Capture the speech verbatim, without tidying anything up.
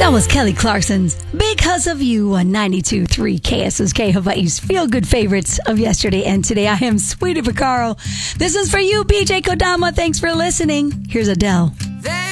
That was Kelly Clarkson's Because of You on ninety-two point three K S S K, Hawaii's feel-good favorites of yesterday and today. I am Sweetie Vaccaro. This is for you, B J Kodama. Thanks for listening. Here's Adele.